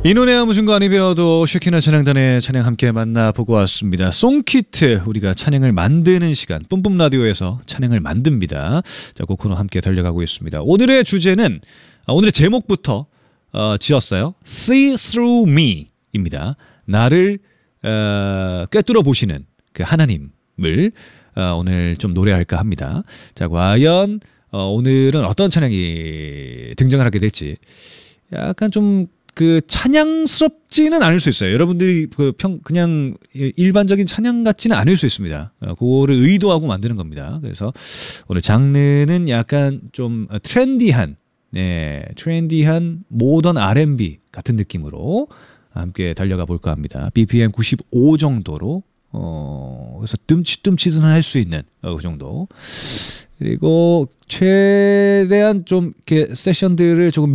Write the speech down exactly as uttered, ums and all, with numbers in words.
이논의 무슨 거 아니 배워도 쉐키나 찬양단의 찬양 함께 만나보고 왔습니다. 송키트, 우리가 찬양을 만드는 시간, 뿜뿜 라디오에서 찬양을 만듭니다. 자, 그 코너 함께 달려가고 있습니다. 오늘의 주제는, 오늘의 제목부터 어, 지었어요. See through me 입니다. 나를 어, 꿰뚫어 보시는 그 하나님을 어, 오늘 좀 노래할까 합니다. 자, 과연 어, 오늘은 어떤 찬양이 등장을 하게 될지 약간 좀 그 찬양스럽지는 않을 수 있어요. 여러분들이 그 평 그냥 일반적인 찬양 같지는 않을 수 있습니다. 어, 그거를 의도하고 만드는 겁니다. 그래서 오늘 장르는 약간 좀 트렌디한, 네, 트렌디한 모던 알앤비 같은 느낌으로 함께 달려가 볼까 합니다. 비피엠 구십오 정도로 어, 그래서 뜸칫뜸칫은 할 수 있는 어, 그 정도. 그리고 최대한 좀 이렇게 세션들을 조금